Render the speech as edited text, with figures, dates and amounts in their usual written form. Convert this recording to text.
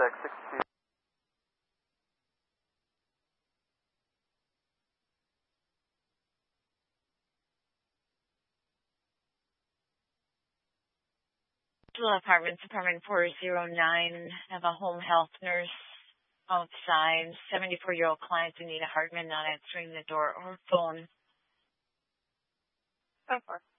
contact 62. Apartments, apartment 409, have a home health nurse outside, 74-year-old client, Anita Hartman, not answering the door or phone. So far.